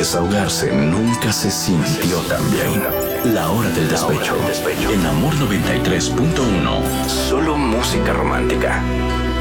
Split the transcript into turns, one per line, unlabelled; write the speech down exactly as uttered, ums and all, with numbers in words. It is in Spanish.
Desahogarse nunca se sintió tan bien. La hora del despecho. En Amor noventa y tres punto uno. Solo música romántica.